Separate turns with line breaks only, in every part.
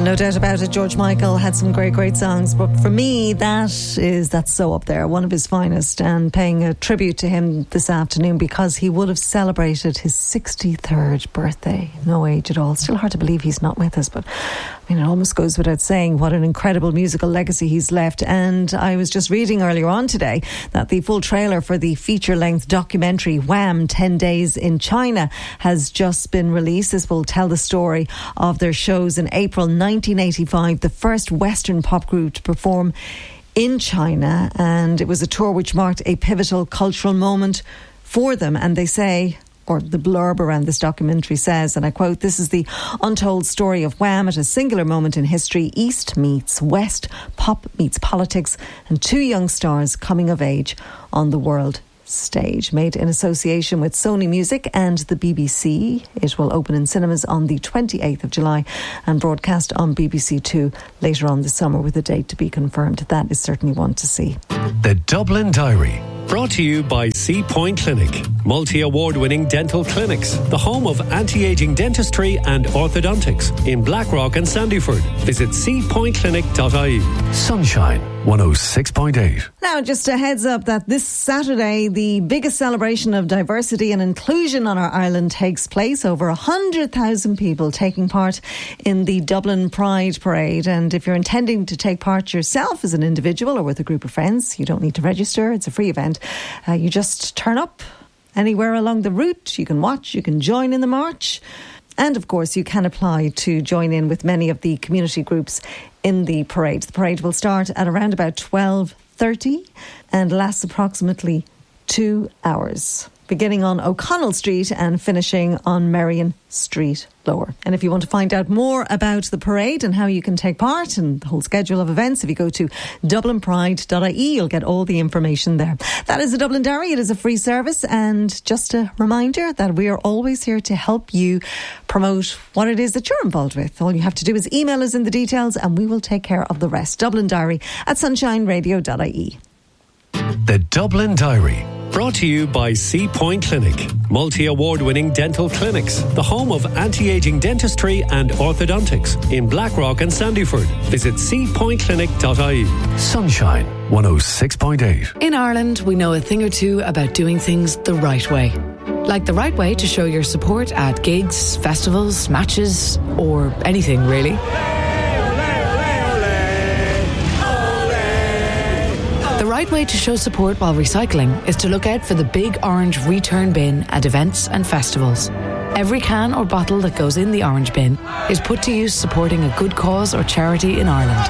No doubt about it, George Michael had some great songs, but for me that's so up there, one of his finest, and paying a tribute to him this afternoon because he would have celebrated his 63rd birthday. No age at all. Still hard to believe he's not with us, but I mean, it almost goes without saying what an incredible musical legacy he's left. And I was just reading earlier on today that the full trailer for the feature-length documentary Wham! 10 Days in China has just been released. This will tell the story of their shows in April 1985, the first Western pop group to perform in China. And it was a tour which marked a pivotal cultural moment for them. And they say, or the blurb around this documentary says, and I quote, "This is the untold story of Wham! At a singular moment in history. East meets West, pop meets politics, and two young stars coming of age on the world stage." Made in association with Sony Music and the BBC. It will open in cinemas on the 28th of July and broadcast on BBC Two later on this summer, with a date to be confirmed. That is certainly one to see.
The Dublin Diary. Brought to you by Sea Point Clinic, multi-award-winning dental clinics, the home of anti-aging dentistry and orthodontics in Blackrock and Sandyford. Visit seapointclinic.ie. Sunshine 106.8.
Now, just a heads up that this Saturday, the biggest celebration of diversity and inclusion on our island takes place. Over 100,000 people taking part in the Dublin Pride Parade. And if you're intending to take part yourself as an individual or with a group of friends, you don't need to register. It's a free event. You just turn up anywhere along the route. You can watch, you can join in the march. And of course, you can apply to join in with many of the community groups in the parade. The parade will start at around about 12:30 and lasts approximately 2 hours, beginning on O'Connell Street and finishing on Merrion Street Lower. And if you want to find out more about the parade and how you can take part and the whole schedule of events, if you go to dublinpride.ie, you'll get all the information there. That is the Dublin Diary. It is a free service, and just a reminder that we are always here to help you promote what it is that you're involved with. All you have to do is email us in the details and we will take care of the rest. Dublin Diary at sunshineradio.ie.
The Dublin Diary. Brought to you by Sea Point Clinic, multi-award-winning dental clinics, the home of anti-aging dentistry and orthodontics in Blackrock and Sandyford. Visit seapointclinic.ie. Sunshine 106.8.
In Ireland, we know a thing or two about doing things the right way. Like the right way to show your support at gigs, festivals, matches, or anything really. The right way to show support while recycling is to look out for the big orange return bin at events and festivals. Every can or bottle that goes in the orange bin is put to use supporting a good cause or charity in Ireland.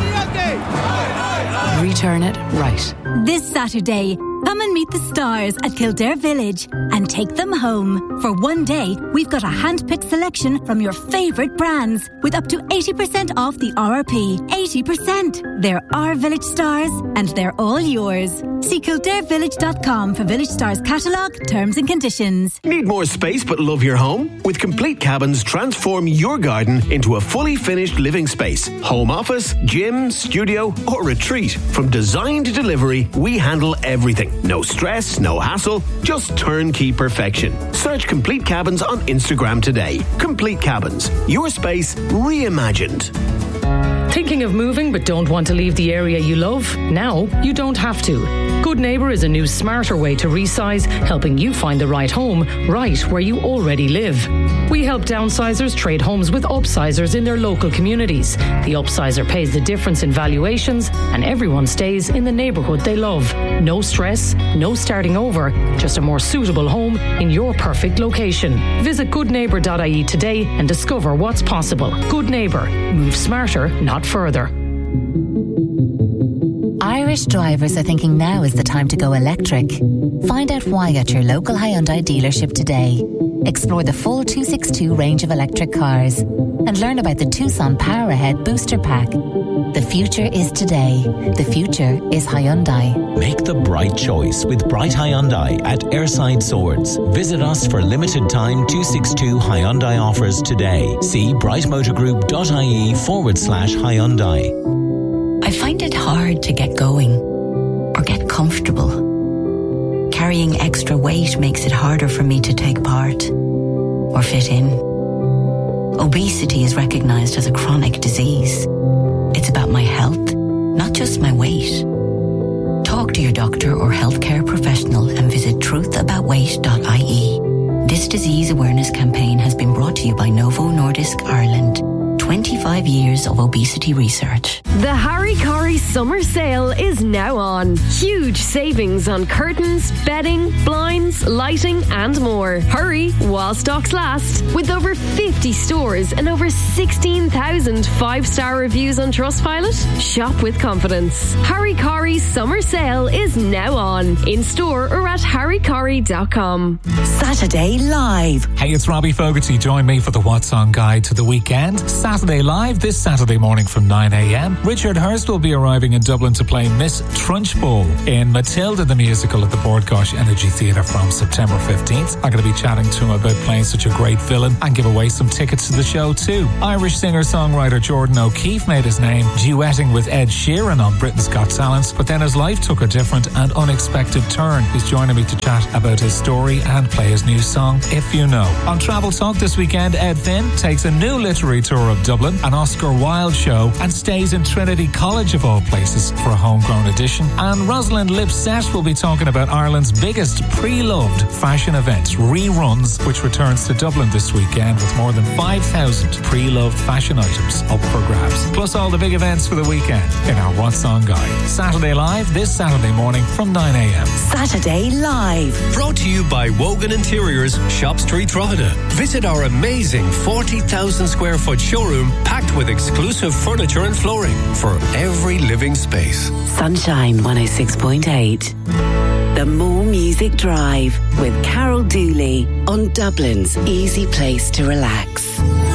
Return it right.
This Saturday, come and meet the stars at Kildare Village and take them home. For one day, we've got a hand-picked selection from your favourite brands with up to 80% off the RRP. 80%! They're our Village stars and they're all yours. See kildarevillage.com for Village Stars catalogue, terms and conditions.
Need more space but love your home? With Complete Cabins, transform your garden into a fully finished living space. Home office, gym, studio or retreat. From design to delivery, we handle everything. No stress, no hassle, just turnkey perfection. Search Complete Cabins on Instagram today. Complete Cabins, your space reimagined.
Thinking of moving but don't want to leave the area you love? Now you don't have to. Good Neighbour is a new smarter way to resize, helping you find the right home right where you already live. We help downsizers trade homes with upsizers in their local communities. The upsizer pays the difference in valuations and everyone stays in the neighbourhood they love. No stress, no starting over, just a more suitable home in your perfect location. Visit goodneighbour.ie today and discover what's possible. Good Neighbour. Move smarter, not further.
Irish drivers are thinking now is the time to go electric. Find out why at your local Hyundai dealership today. Explore the full 262 range of electric cars and learn about the Tucson Power Ahead Booster Pack. The future is today. The future is Hyundai.
Make the bright choice with Bright Hyundai at Airside Swords. Visit us for limited time 262 Hyundai offers today. See brightmotorgroup.ie/Hyundai.
I find it hard to get going or get comfortable. Carrying extra weight makes it harder for me to take part or fit in. obesity is recognised as a chronic disease. It's about my health, not just my weight. Talk to your doctor or healthcare professional and visit truthaboutweight.ie. This disease awareness campaign has been brought to you by Novo Nordisk Ireland. 25 years of obesity research.
The Harry Corrie summer sale is now on. Huge savings on curtains, bedding, blinds, lighting and more. Hurry while stocks last. With over 50 stores and over 16,000 5-star reviews on Trustpilot, shop with confidence. Harry Corrie's summer sale is now on. In store or at harrycorrie.com.
Saturday Live.
Hey, it's Robbie Fogarty. Join me for the What's On Guide to the weekend. Saturday Live this Saturday morning from 9 a.m. Richard Hurst will be arriving in Dublin to play Miss Trunchbull in Matilda the Musical at the Bord Gáis Energy Theatre from September 15th. I'm going to be chatting to him about playing such a great villain and give away some tickets to the show too. Irish singer-songwriter Jordan O'Keefe made his name duetting with Ed Sheeran on Britain's Got Talent, but then his life took a different and unexpected turn. He's joining me to chat about his story and play his new song, If You Know. On Travel Talk this weekend, Ed Finn takes a new literary tour of Dublin, an Oscar Wilde show, and stays in Trinity College of all places for a homegrown edition. And Rosalind Lipset will be talking about Ireland's biggest pre-loved fashion event, Reruns, which returns to Dublin this weekend with more than 5,000 pre-loved fashion items up for grabs. Plus all the big events for the weekend in our What's On Guide. Saturday Live this Saturday morning from 9 a.m.
Saturday Live.
Brought to you by Wogan Interiors, Shop Street, Drogheda. Visit our amazing 40,000 square foot showroom packed with exclusive furniture and flooring for every living space.
Sunshine 106.8. The More Music Drive with Carol Dooley on Dublin's easy place to relax.